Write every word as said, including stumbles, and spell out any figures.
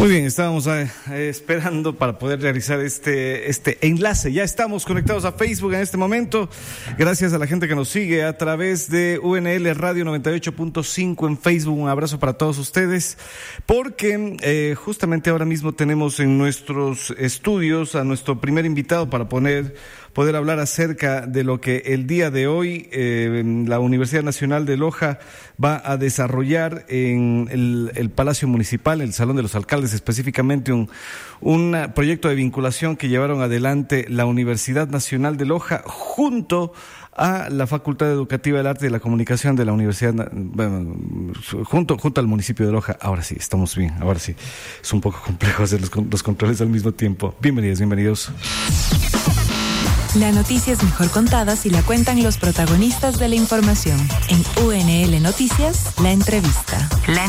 Muy bien, estábamos eh, esperando para poder realizar este, este enlace. Ya estamos conectados a Facebook en este momento. Gracias a la gente que nos sigue a través de U N L Radio noventa y ocho punto cinco en Facebook. Un abrazo para todos ustedes, porque eh, justamente ahora mismo tenemos en nuestros estudios a nuestro primer invitado para poner, poder hablar acerca de lo que el día de hoy eh, la Universidad Nacional de Loja va a desarrollar en el, el Palacio Municipal, el Salón de los Alcaldes, específicamente un, un proyecto de vinculación que llevaron adelante la Universidad Nacional de Loja junto a la Facultad Educativa del Arte y de la Comunicación de la Universidad, bueno, junto, junto al municipio de Loja. Ahora sí, estamos bien, ahora sí. Es un poco complejo hacer los, los controles al mismo tiempo. Bienvenidos, bienvenidos. La noticia es mejor contada si la cuentan los protagonistas de la información. En U N L Noticias, la entrevista. La